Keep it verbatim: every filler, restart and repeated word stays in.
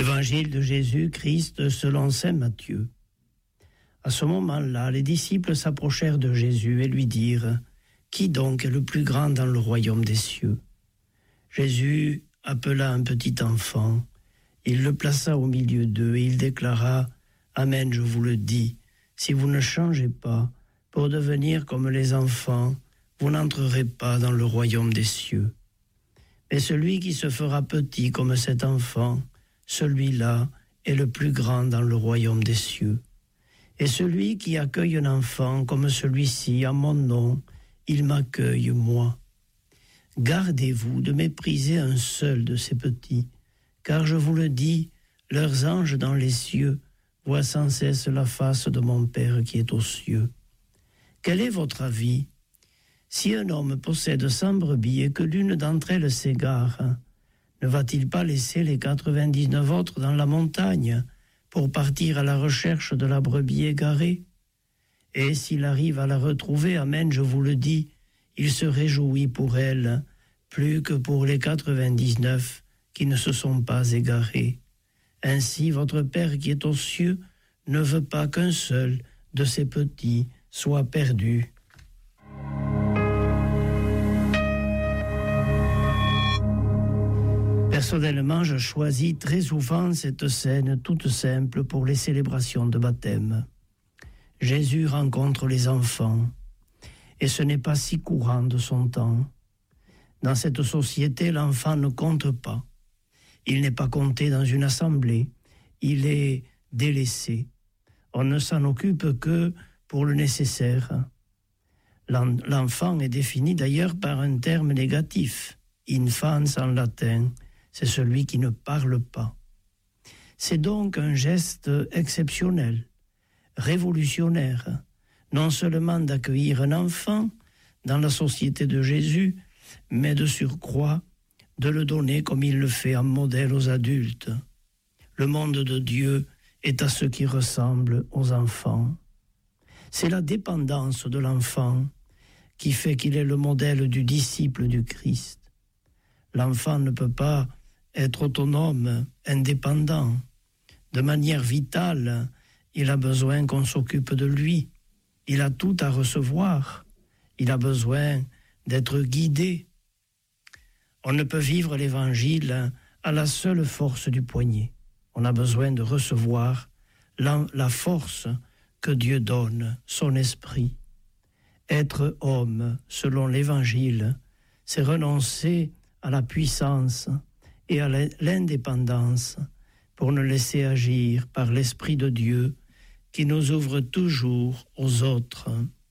Évangile de Jésus-Christ selon saint Matthieu. À ce moment-là, les disciples s'approchèrent de Jésus et lui dirent : « Qui donc est le plus grand dans le royaume des cieux ?» Jésus appela un petit enfant, il le plaça au milieu d'eux et il déclara : « Amen, je vous le dis, si vous ne changez pas pour devenir comme les enfants, vous n'entrerez pas dans le royaume des cieux. Mais celui qui se fera petit comme cet enfant, celui-là est le plus grand dans le royaume des cieux. Et celui qui accueille un enfant comme celui-ci en mon nom, il m'accueille moi. Gardez-vous de mépriser un seul de ces petits, car je vous le dis, leurs anges dans les cieux voient sans cesse la face de mon Père qui est aux cieux. Quel est votre avis ? Si un homme possède cent brebis et que l'une d'entre elles s'égare, ne va-t-il pas laisser les quatre-vingt-dix-neuf autres dans la montagne pour partir à la recherche de la brebis égarée ? Et s'il arrive à la retrouver, amen, je vous le dis, il se réjouit pour elle, plus que pour les quatre-vingt-dix-neuf qui ne se sont pas égarés. Ainsi, votre Père qui est aux cieux ne veut pas qu'un seul de ces petits soit perdu. Personnellement, je choisis très souvent cette scène toute simple pour les célébrations de baptême. Jésus rencontre les enfants, et ce n'est pas si courant de son temps. Dans cette société, l'enfant ne compte pas. Il n'est pas compté dans une assemblée, il est délaissé. On ne s'en occupe que pour le nécessaire. L'enfant est défini d'ailleurs par un terme négatif, infans en latin. C'est celui qui ne parle pas. C'est donc un geste exceptionnel, révolutionnaire, non seulement d'accueillir un enfant dans la société de Jésus, mais de surcroît de le donner comme il le fait en modèle aux adultes. Le monde de Dieu est à ceux qui ressemblent aux enfants. C'est la dépendance de l'enfant qui fait qu'il est le modèle du disciple du Christ. L'enfant ne peut pas être autonome, indépendant. De manière vitale, il a besoin qu'on s'occupe de lui. Il a tout à recevoir. Il a besoin d'être guidé. On ne peut vivre l'Évangile à la seule force du poignet. On a besoin de recevoir la, la force que Dieu donne, son esprit. Être homme, selon l'Évangile, c'est renoncer à la puissance et à l'indépendance pour nous laisser agir par l'Esprit de Dieu qui nous ouvre toujours aux autres.